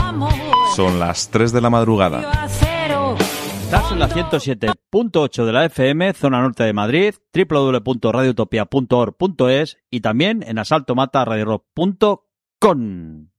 Son las 3 de la madrugada. Estás en la 107.8 de la FM, zona norte de Madrid, www.radiotopia.org.es y también en asaltomataradiorock.com.